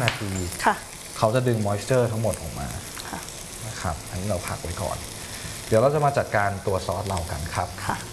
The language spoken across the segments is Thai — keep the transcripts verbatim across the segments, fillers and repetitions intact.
นาทีเขาจะดึงมอยส์เจอร์ทั้งหมดออกมานะครับอันนี้เราพักไว้ก่อนเดี๋ยวเราจะมาจัดการตัวซอสเรากันครับ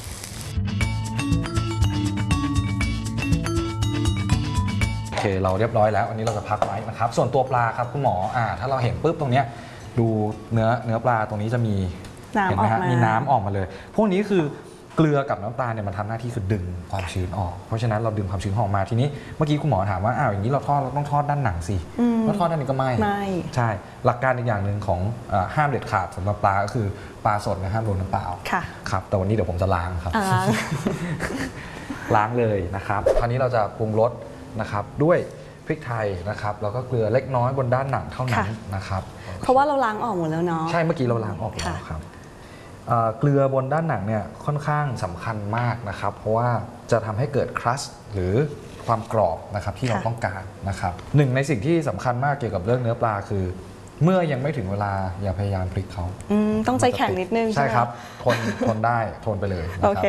โอเคเราเรียบร้อยแล้วอันนี้เราจะพักไว้นะครับส่วนตัวปลาครับคุณหมออ่าถ้าเราเห็นปุ๊บตรงเนี้ยดูเนื้อเนื้อปลาตรงนี้จะมีเห็นไหมฮะมีน้ำออกมาเลยพวกนี้คือเกลือกับน้ำตาลเนี่ยมันทำหน้าที่คือดึงความชื้นออกเพราะฉะนั้นเราดึงความชื้นออกมาทีนี้เมื่อกี้คุณหมอถามว่าอ้าวอย่างนี้เราทอดเราต้องทอดด้านหนังสิแล้วทอดด้านนี้ก็ไม่ใช่หลักการอีกอย่างหนึ่งของห้ามเด็ดขาดสำหรับปลาก็คือปลาสดนะห้ามโดนน้ำเปล่าครับแต่วันนี้เดี๋ยวผมจะล้างครับล้างเลยนะครับคราวนี้เราจะปรุงรสนะครับด้วยพริกไทยนะครับแล้วก็เกลือเล็กน้อยบนด้านหนังเท่านั้นนะครับเพราะว่าเราล้างออกหมดแล้วเนาะใช่เมื่อกี้เราล้างออกแล้วครับเกลือบนด้านหนังเนี่ยค่อนข้างสำคัญมากนะครับเพราะว่าจะทำให้เกิดครัสหรือความกรอบนะครับที่เราต้องการนะครับหนึ่งในสิ่งที่สำคัญมากเกี่ยวกับเรื่องเนื้อปลาคือ เมื่อยังไม่ถึงเวลาอย่าพยายามพลิกเขาต้องใจแข็งนิดนึงใช่ครับทนทนได้ทนไปเลยโอเค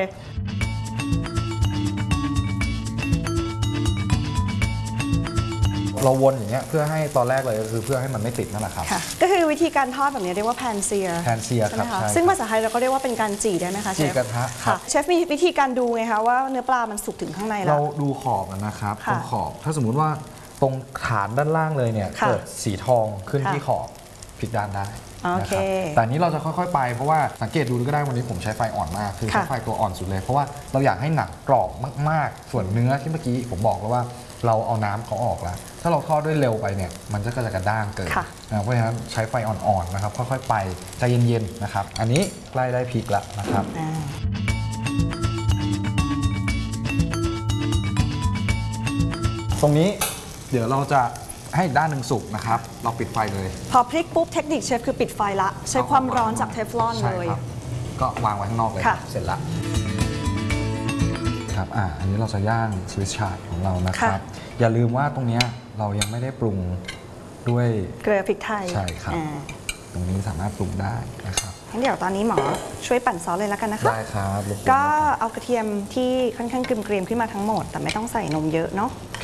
เราวนอย่างเงี้ยเพื่อให้ตอนแรกเลยก็คือเพื่อให้มันไม่ติดนั่นแหละครับก็คือวิธีการทอดแบบนี้เรียกว่าแพนเซียแพนเซียครับซึ่งภาษาไทยเราก็เรียกว่าเป็นการจี่ได้ไหมคะเชฟจี่กระทะค่ะเชฟมีวิธีการดูไงคะว่าเนื้อปลามันสุกถึงข้างในแล้วเราดูขอบนะครับตรงขอบถ้าสมมุติว่าตรงฐานด้านล่างเลยเนี่ยเกิดสีทองขึ้นที่ขอบพลิกด้านได้นะครับแต่นี้เราจะค่อยๆไปเพราะว่าสังเกตดูก็ได้วันนี้ผมใช้ไฟอ่อนมากคือใช้ไฟตัวอ่อนสุดเลยเพราะว่าเราอยากให้หนังกรอบมากๆส่วนเนื้อที่เมื่อกี้ผมบอกแล้วว่าเราเอาน้ำเขาออกแล้วถ้าเราทอดด้วยเร็วไปเนี่ยมันก็จะกระด้างเกินเพราะฉะนั้นใช้ไฟอ่อนๆนะครับค่อยๆไปใจเย็นๆนะครับอันนี้ใกล้ได้พริกแล้วนะครับตรงนี้เดี๋ยวเราจะให้อีกด้านหนึ่งสุกนะครับเราปิดไฟเลยพอพลิกปุ๊บเทคนิคเชฟคือปิดไฟละใช้ความร้อนจากเทฟลอนเลยก็วางไว้ข้างนอกเลยเสร็จละครับอ่าอันนี้เราจะย่างสวิสชาร์ดของเรานะครับอย่าลืมว่าตรงนี้เรายังไม่ได้ปรุงด้วยเกลือพริกไทยใช่ครับตรงนี้สามารถปรุงได้นะครับงั้นเดี๋ยวตอนนี้หมอช่วยปั่นซอสเลยแล้วกันนะคะได้ครับก็เอากระเทียมที่ค่อนข้างเกรียมๆขึ้นมาทั้งหมดแต่ไม่ต้องใส่นมเยอะเนาะ